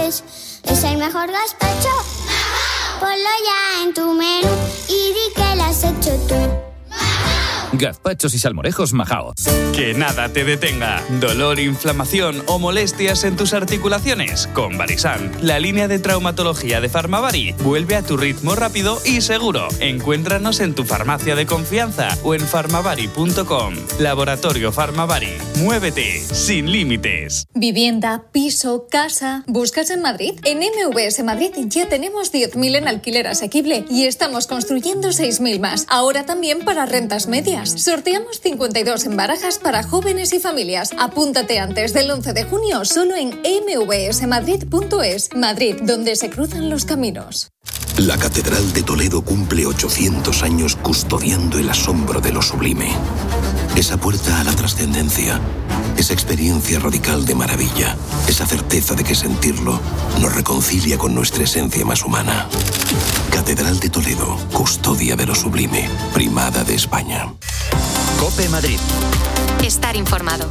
es el mejor gazpacho. Ponlo ya en tu menú y di que lo has hecho tú. Gazpachos y salmorejos Majao. Que nada te detenga. Dolor, inflamación o molestias en tus articulaciones. Con Varisan, la línea de traumatología de Farmavari vuelve a tu ritmo rápido y seguro. Encuéntranos en tu farmacia de confianza o en farmavari.com. Laboratorio Farmavari. Muévete sin límites. Vivienda, piso, casa. ¿Buscas en Madrid? En MVS Madrid ya tenemos 10.000 en alquiler asequible y estamos construyendo 6.000 más. Ahora también para rentas medias. Sorteamos 52 en barajas para jóvenes y familias. Apúntate antes del 11 de junio solo en mvsmadrid.es. Madrid, donde se cruzan los caminos. La Catedral de Toledo cumple 800 años custodiando el asombro de lo sublime. Esa puerta a la trascendencia, esa experiencia radical de maravilla, esa certeza de que sentirlo nos reconcilia con nuestra esencia más humana. Catedral de Toledo, custodia de lo sublime, primada de España. COPE Madrid. Estar informado.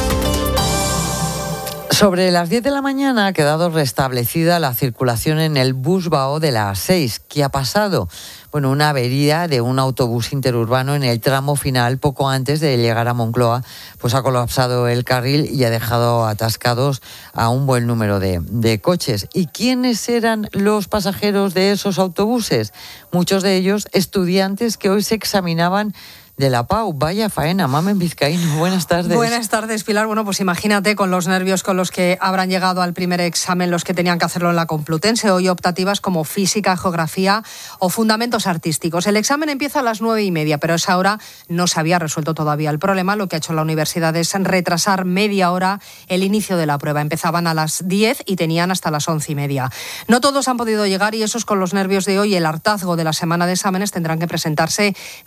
Sobre las 10 de la mañana ha quedado restablecida la circulación en el Busbao de la A6. ¿Qué ha pasado? Bueno, una avería de un autobús interurbano en el tramo final, poco antes de llegar a Moncloa, pues ha colapsado el carril y ha dejado atascados a un buen número de coches. ¿Y quiénes eran los pasajeros de esos autobuses? Muchos de ellos estudiantes que hoy se examinaban de la PAU. Vaya faena, Mamen Vizcaíno, buenas tardes. Buenas tardes, Pilar. Bueno, pues imagínate con los nervios con los que habrán llegado al primer examen los que tenían que hacerlo en la Complutense, hoy optativas como física, geografía o fundamentos artísticos. El examen empieza a las 9:30, pero a esa hora no se había resuelto todavía el problema. Lo que ha hecho la universidad es retrasar media hora el inicio de la prueba. Empezaban a las 10 y tenían hasta las 11:30. No todos han podido llegar y esos con los nervios de hoy, el hartazgo de la semana de exámenes, tendrán que presentarse